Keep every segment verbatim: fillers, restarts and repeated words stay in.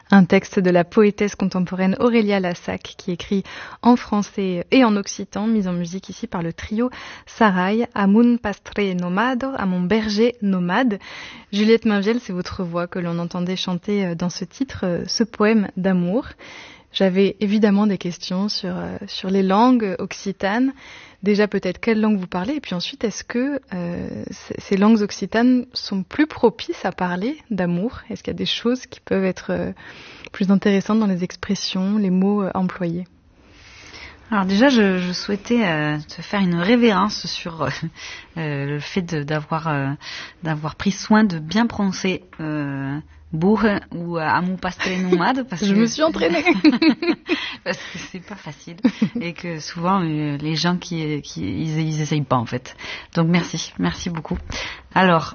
Un texte de la poétesse contemporaine Aurélia Lassac qui écrit en français et en occitan, mise en musique ici par le trio Sarai, à mon pastre nomado, à mon berger nomade. Juliette Mainviel, c'est votre voix que l'on entendait chanter dans ce titre, ce poème d'amour. J'avais évidemment des questions sur, euh, sur les langues occitanes. Déjà, peut-être quelle langue vous parlez, et puis ensuite, est-ce que euh, c- ces langues occitanes sont plus propices à parler d'amour ? Est-ce qu'il y a des choses qui peuvent être euh, plus intéressantes dans les expressions, les mots euh, employés ? Alors déjà, je, je souhaitais euh, te faire une révérence sur euh, euh, le fait de, d'avoir, euh, d'avoir pris soin de bien prononcer euh, bourg ou amou pastre nomade parce je que me suis entraînée parce que c'est pas facile et que souvent euh, les gens qui, qui ils, ils essayent pas en fait. Donc merci, merci beaucoup. Alors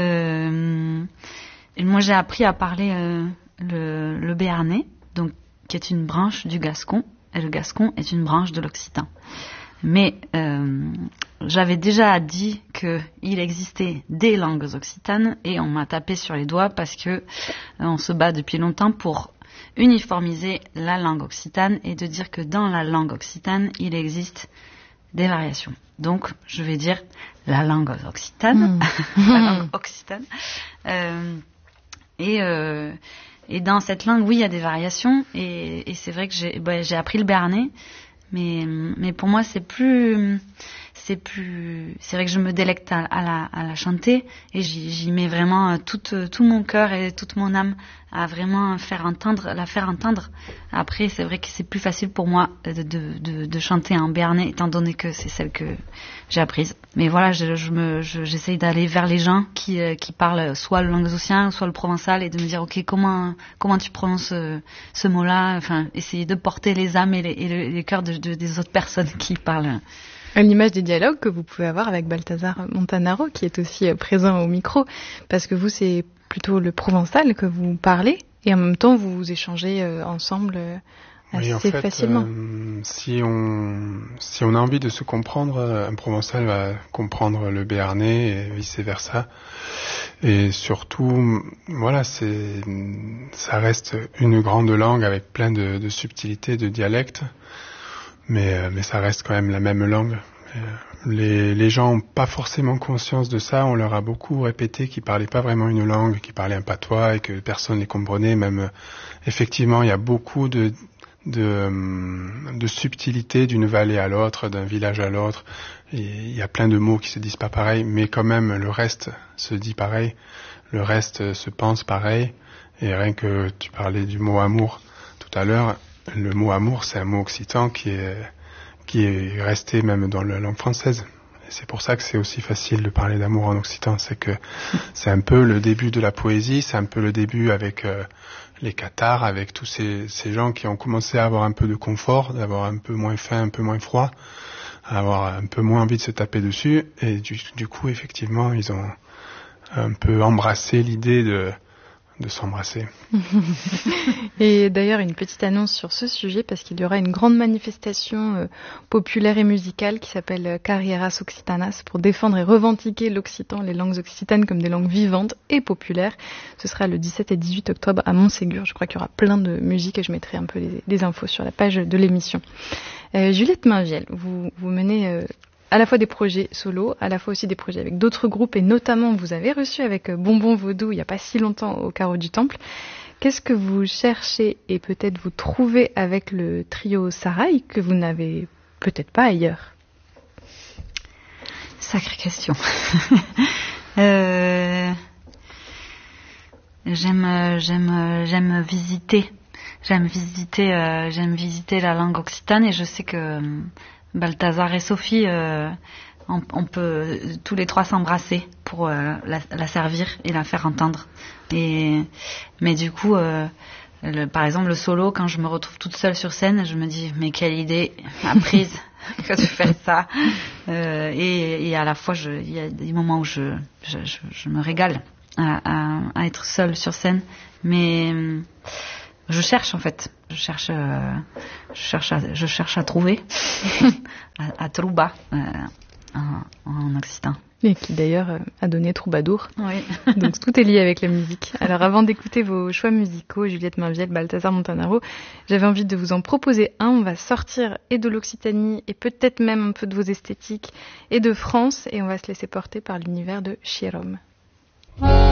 euh, moi j'ai appris à parler euh, le, le béarnais, donc qui est une branche du gascon, et le gascon est une branche de l'occitan. Mais euh, j'avais déjà dit qu'il existait des langues occitanes et on m'a tapé sur les doigts parce que euh, on se bat depuis longtemps pour uniformiser la langue occitane et de dire que dans la langue occitane, il existe des variations. Donc, je vais dire la langue occitane, mmh. la langue occitane. Euh, et, euh, et dans cette langue, oui, il y a des variations et, et c'est vrai que j'ai, bah, j'ai appris le béarnais. Mais, mais pour moi, c'est plus, c'est plus, c'est vrai que je me délecte à, à, la, à la chanter et j'y, j'y mets vraiment tout, tout mon cœur et toute mon âme à vraiment faire entendre, la faire entendre. Après, c'est vrai que c'est plus facile pour moi de, de, de, de chanter en béarnais étant donné que c'est celle que j'ai apprise. Mais voilà, je, je me, je, j'essaye d'aller vers les gens qui, qui parlent soit le languedocien, soit le provençal et de me dire, ok, comment, comment tu prononces ce, ce mot-là, enfin, essayer de porter les âmes et les, et les, les cœurs de, de, des autres personnes qui parlent. À l'image des dialogues que vous pouvez avoir avec Balthazar Montanaro, qui est aussi présent au micro, parce que vous, c'est plutôt le provençal que vous parlez, et en même temps, vous échangez euh, ensemble euh, assez oui, en fait, facilement. Euh, si on si on a envie de se comprendre, un provençal va comprendre le béarnais et vice versa. Et surtout, voilà, c'est ça reste une grande langue avec plein de, de subtilités, de dialectes. Mais, mais ça reste quand même la même langue. Les, les gens n'ont pas forcément conscience de ça. On leur a beaucoup répété qu'ils ne parlaient pas vraiment une langue, qu'ils parlaient un patois et que personne ne les comprenait. Même, effectivement, il y a beaucoup de, de, de subtilités d'une vallée à l'autre, d'un village à l'autre. Et il y a plein de mots qui se disent pas pareil, mais quand même, le reste se dit pareil. Le reste se pense pareil. Et rien que tu parlais du mot amour tout à l'heure, le mot amour, c'est un mot occitan qui est, qui est resté même dans la langue française. Et c'est pour ça que c'est aussi facile de parler d'amour en occitan. C'est que c'est un peu le début de la poésie, c'est un peu le début avec euh, les cathares, avec tous ces, ces gens qui ont commencé à avoir un peu de confort, d'avoir un peu moins faim, un peu moins froid, à avoir un peu moins envie de se taper dessus. Et du, du coup, effectivement, ils ont un peu embrassé l'idée de de s'embrasser. Et d'ailleurs, une petite annonce sur ce sujet, parce qu'il y aura une grande manifestation euh, populaire et musicale qui s'appelle Carrieras Occitanas pour défendre et revendiquer l'occitan, les langues occitanes comme des langues vivantes et populaires. Ce sera le dix-sept et dix-huit octobre à Montségur. Je crois qu'il y aura plein de musique et je mettrai un peu les, les infos sur la page de l'émission. Euh, Juliette Mainviel, vous, vous menez... Euh, à la fois des projets solo, à la fois aussi des projets avec d'autres groupes, et notamment vous avez reçu avec Bonbon Vaudou il n'y a pas si longtemps au Carreau du Temple. Qu'est-ce que vous cherchez et peut-être vous trouvez avec le trio Sarai que vous n'avez peut-être pas ailleurs ? Sacrée question. euh, j'aime, j'aime, j'aime visiter. J'aime visiter, euh, j'aime visiter la langue occitane et je sais que euh, Balthazar et Sophie, euh, on, on peut tous les trois s'embrasser pour euh, la, la servir et la faire entendre. Et, mais du coup, euh, le, par exemple, le solo, quand je me retrouve toute seule sur scène, je me dis, mais quelle idée apprise que de faire ça. Euh, et, et à la fois, il y a des moments où je, je, je, je me régale à, à, à être seule sur scène. Mais je cherche en fait, je cherche, euh, je cherche, à, je cherche à trouver, à, à trouver. Euh, en, en occitan. Et qui d'ailleurs euh, a donné Troubadour. Oui. Donc tout est lié avec la musique. Alors avant d'écouter vos choix musicaux, Juliette Mainvielle, Balthazar Montanaro, j'avais envie de vous en proposer un. On va sortir et de l'Occitanie et peut-être même un peu de vos esthétiques et de France et on va se laisser porter par l'univers de Chirom.